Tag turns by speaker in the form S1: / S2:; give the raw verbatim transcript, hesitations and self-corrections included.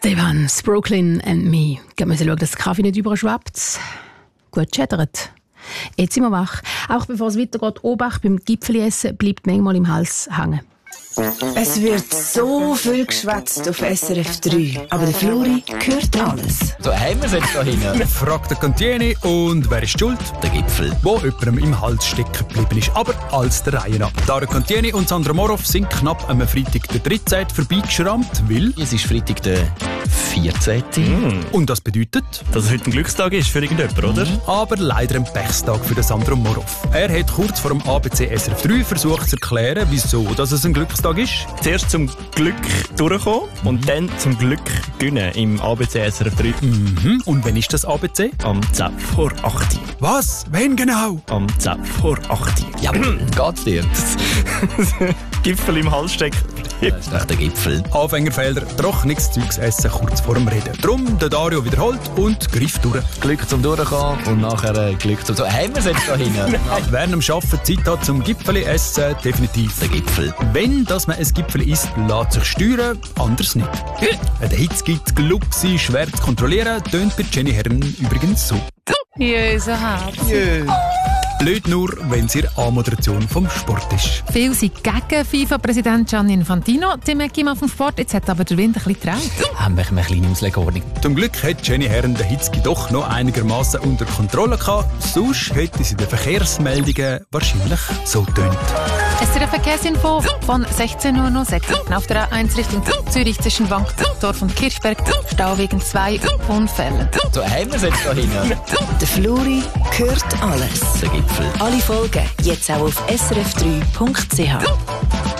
S1: Devans, Brooklyn and Me. Gehen wir schauen, dass der Kaffee nicht überschwappt. Gut geschädert. Jetzt sind wir wach. Auch bevor es weitergeht, Obacht beim Gipfeli-Essen bleibt manchmal im Hals hängen.
S2: Es wird so viel geschwätzt auf S R F drei, aber der Flori hört alles.
S3: So haben wir es jetzt da hinten.
S4: Fragt der Cantieni und wer ist schuld?
S3: Der Gipfel.
S4: Wo jemandem im Hals stecken geblieben ist. Aber als der Reihe nach. Dara Cantieni und Sandra Moroff sind knapp am Freitag der dreizehnten vorbeigeschrammt, weil...
S3: Es ist Freitag der vierzehnten
S4: Mm. Und das bedeutet...
S5: Dass es heute ein Glückstag ist für irgendjemanden, oder?
S4: Mm. Aber leider ein Pechstag für den Sandro Moroff. Er hat kurz vor dem A B C S R F drei versucht zu erklären, wieso dass es ein Glückstag ist.
S5: Zuerst zum Glück durchkommen und dann zum Glück gewinnen im A B C S R F drei.
S4: Mhm. Und wann ist das A B C?
S5: Am zehn vor acht.
S4: Was? Wann genau?
S5: Am zehn vor acht.
S3: Ja, geht's dir?
S5: Gipfel im Hals steckt.
S3: Das ist echt der Gipfel.
S4: Anfängerfehler, trockenes Zeugs essen kurz vor dem Reden. Drum der Dario wiederholt und greift durch.
S3: Glück zum Durchkommen und nachher äh, Glück zum... So, haben wir es jetzt da hinten?
S4: Wer am Arbeiten Zeit hat zum Gipfeli essen, definitiv
S3: Der Gipfel.
S4: Wenn dass man ein Gipfeli isst, lässt sich steuern, anders nicht. Wenn der Hitze gibt, Glucsi schwer zu kontrollieren, tönt bei Jenny Herren übrigens so.
S6: Jöse Herz.
S4: Blöd nur, wenn es ihre Anmoderation vom Sport ist.
S6: Viele sind gegen FIFA-Präsident Gianni Infantino. Tim Eckim auf dem Sport, jetzt hat aber der Wind ein bisschen getraut.
S3: Haben wir eine kleine Auslegeordnung.
S4: Zum Glück hat Jenny Herren den Hitzki doch noch einigermaßen unter Kontrolle gehabt. Sonst hätte sie den Verkehrsmeldungen wahrscheinlich so tönt.
S6: Es ist eine Verkehrsinfo von sechzehn Uhr sechs. Auf der A eins Richtung Zürich zwischen Wankdorf und Kirchberg. Stau wegen zwei Unfällen.
S3: So, haben wir es jetzt da hinten?
S2: Der Flori hört alles.
S3: Der Gipfel.
S2: Alle Folgen jetzt auch auf s r f drei punkt c h.